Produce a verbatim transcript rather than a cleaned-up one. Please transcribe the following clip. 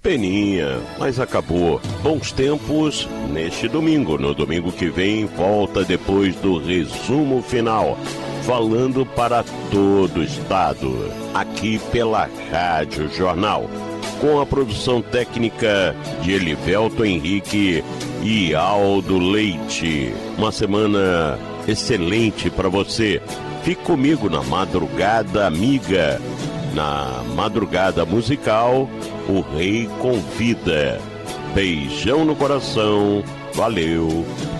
peninha, mas acabou. Bons tempos neste domingo. No domingo que vem, volta depois do resumo final, falando para todo o estado, aqui pela Rádio Jornal, com a produção técnica de Elivelto Henrique e Aldo Leite. Uma semana excelente para você. Fique comigo na Madrugada Amiga. Na Madrugada Musical, o Rei Convida. Beijão no coração. Valeu.